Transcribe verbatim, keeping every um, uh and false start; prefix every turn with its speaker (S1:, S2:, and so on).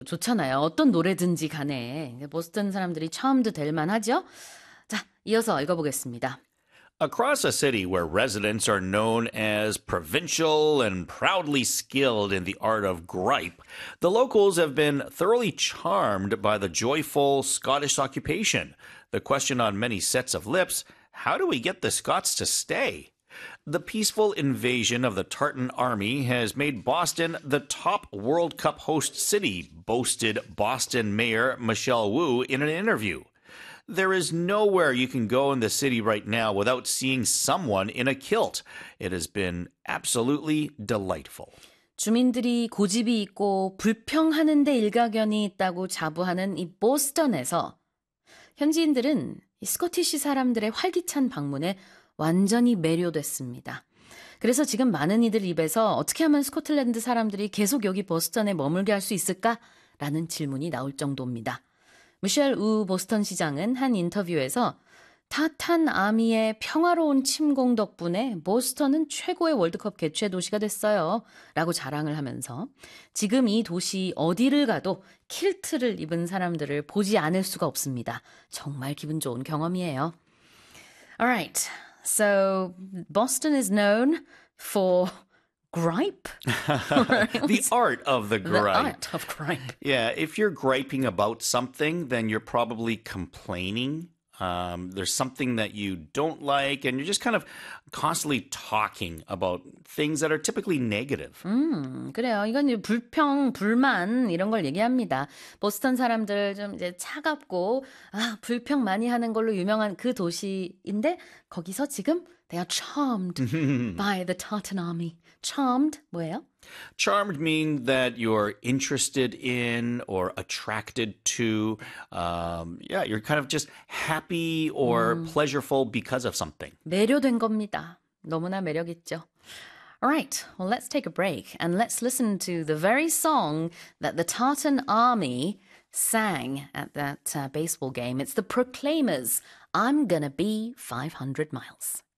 S1: 좋잖아요. 어떤 노래든지 간에 보스턴 사람들이 처음도 될 만하죠. 자, 이어서 읽어보겠습니다.
S2: Across a city where residents are known as provincial and proudly skilled in the art of gripe, the locals have been thoroughly charmed by the joyful Scottish occupation. The question on many sets of lips, how do we get the Scots to stay? The peaceful invasion of the Tartan army has made Boston the top World Cup host city, boasted Boston Mayor Michelle Wu in an interview. There is nowhere you can go in the city right now without seeing someone in a kilt. It has been absolutely delightful.
S1: 주민들이 고집이 있고 불평하는 데 일가견이 있다고 자부하는 이 보스턴에서 현지인들은 이 스코티시 사람들의 활기찬 방문에 완전히 매료됐습니다. 그래서 지금 많은 이들 입에서 어떻게 하면 스코틀랜드 사람들이 계속 여기 보스턴에 머물게 할 수 있을까라는 질문이 나올 정도입니다. 미셸 우 보스턴 시장은 한 인터뷰에서 타탄 아미의 평화로운 침공 덕분에 보스턴은 최고의 월드컵 개최 도시가 됐어요. 라고 자랑을 하면서 지금 이 도시 어디를 가도 킬트를 입은 사람들을 보지 않을 수가 없습니다. 정말 기분 좋은 경험이에요. Alright, so Boston is known for gripe?
S2: The art of the gripe.
S1: The art of gripe.
S2: Yeah, if you're griping about something, then you're probably complaining. Um, there's something that you don't like, and you're just kind of constantly talking about things that are typically negative.
S1: 음, 그래요. 이건 이제 불평, 불만 이런 걸 얘기합니다. 보스턴 사람들 좀 이제 차갑고 아, 불평 많이 하는 걸로 유명한 그 도시인데 거기서 지금 they are charmed by the Tartan army. Charmed 뭐예요?
S2: Charmed mean that you're interested in or attracted to. Um, yeah, you're kind of just happy or
S1: 음.
S2: pleasureful because of something.
S1: 매료된 겁니다. 너무나 매력 있죠. Alright, well let's take a break and let's listen to the very song that the Tartan army sang at that uh, baseball game. It's the Proclaimers, I'm Gonna Be five hundred miles.